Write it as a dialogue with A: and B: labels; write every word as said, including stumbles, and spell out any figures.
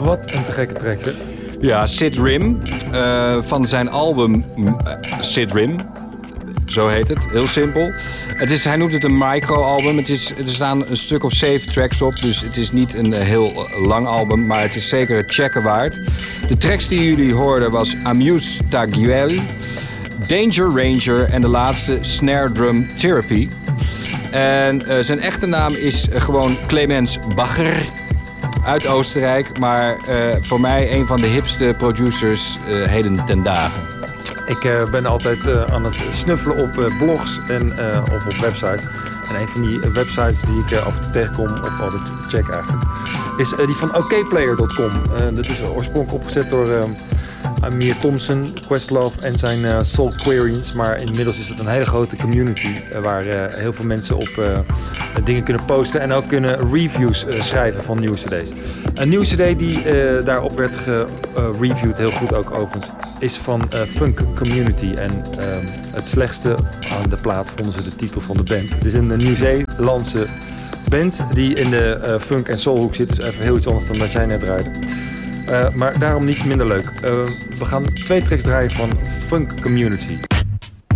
A: Wat een te gekke track, hè?
B: Ja, Sid Rim. Uh, van zijn album uh, Sid Rim. Zo heet het. Heel simpel. Het is, hij noemt het een micro-album. Het is, er staan een stuk of zeven tracks op. Dus het is niet een heel lang album. Maar het is zeker het checken waard. De tracks die jullie hoorden was Amuse Tagueli, Danger Ranger en de laatste Snare Drum Therapy. En uh, zijn echte naam is uh, gewoon Clemens Bacher uit Oostenrijk. Maar uh, voor mij een van de hipste producers uh, heden ten dagen.
A: Ik uh, ben altijd uh, aan het snuffelen op uh, blogs en, uh, of op websites. En een van die uh, websites die ik uh, af en toe tegenkom, of altijd check eigenlijk, is uh, die van okplayer punt com. Uh, dat is oorspronkelijk opgezet door uh, Amir Thompson, Questlove en zijn uh, Soul Queries. Maar inmiddels is het een hele grote community uh, waar uh, heel veel mensen op uh, dingen kunnen posten en ook kunnen reviews uh, schrijven van nieuwe cd's. Een nieuwe cd die uh, daarop werd gereviewd, heel goed ook overigens, is van uh, Funk Community. En uh, het slechtste aan de plaat vonden ze de titel van de band. Het is een Nieuw-Zeelandse band die in de uh, funk- en soulhoek zit. Dus even heel iets anders dan dat jij net draaide. Uh, maar daarom niet minder leuk. Uh, we gaan twee tracks draaien van Funk Community.